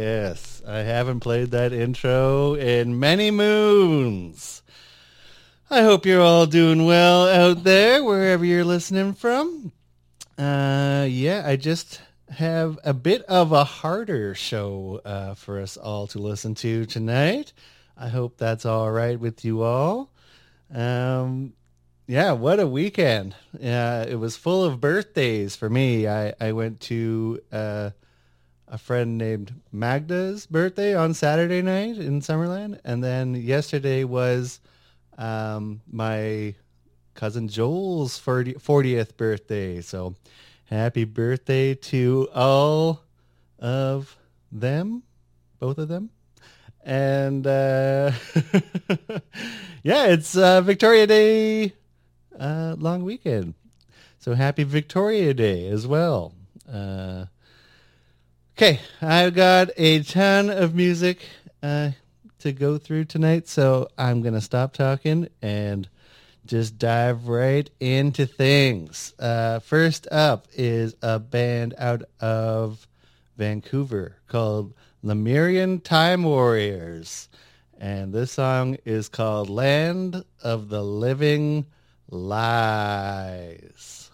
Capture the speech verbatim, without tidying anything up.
Yes, I haven't played that intro in many moons. I hope you're all doing well out there, wherever you're listening from. Uh, yeah, I just have a bit of a harder show uh, for us all to listen to tonight. I hope that's all right with you all. Um, yeah, what a weekend. Yeah, it was full of birthdays for me. I, I went to uh, a friend named Magda's birthday on Saturday night in Summerland. And then yesterday was um, my cousin Joel's fortieth birthday. So happy birthday to all of them, both of them. And uh, yeah, it's uh, Victoria Day uh, long weekend. So happy Victoria Day as well. Uh, okay, I've got a ton of music uh, to go through tonight, so I'm going to stop talking and just dive right into things. Uh, first up is a band out of Vancouver called Lemurian Time Warriors. And this song is called Land of the Living Lies.